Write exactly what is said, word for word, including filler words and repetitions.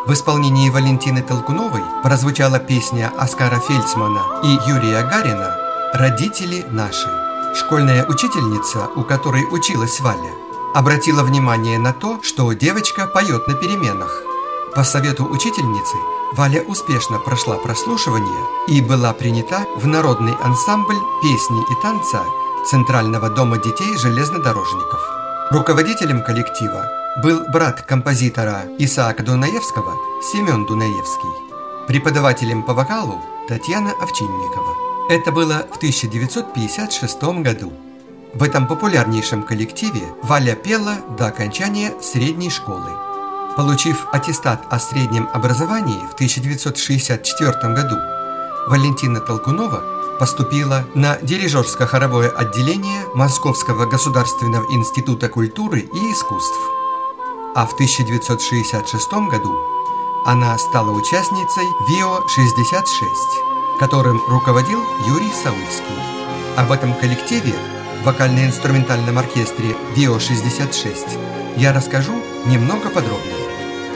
В исполнении Валентины Толкуновой прозвучала песня Оскара Фельдсмана и Юрия Гарина «Родители наши». Школьная учительница, у которой училась Валя, обратила внимание на то, что девочка поет на переменах. По совету учительницы Валя успешно прошла прослушивание и была принята в народный ансамбль песни и танца Центрального дома детей железнодорожников. Руководителем коллектива был брат композитора Исаака Дунаевского Семен Дунаевский, преподавателем по вокалу Татьяна Овчинникова. Это было в тысяча девятьсот пятьдесят шестом году. В этом популярнейшем коллективе Валя пела до окончания средней школы. Получив аттестат о среднем образовании в тысяча девятьсот шестьдесят четвёртом году, Валентина Толкунова поступила на дирижерско-хоровое отделение Московского государственного института культуры и искусств. А в тысяча девятьсот шестьдесят шестом году она стала участницей ВИО шестьдесят шесть, которым руководил Юрий Саульский. Об этом коллективе в вокально-инструментальном оркестре ВИО шестьдесят шесть я расскажу немного подробнее.